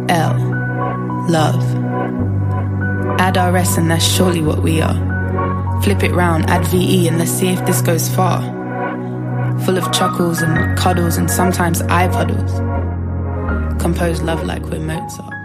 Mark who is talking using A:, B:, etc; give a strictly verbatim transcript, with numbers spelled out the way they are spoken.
A: L. Love. Add R S and that's surely what we are. Flip it round, add V E and let's see if this goes far. Full of chuckles and cuddles and sometimes eye puddles. Compose love like we're Mozart.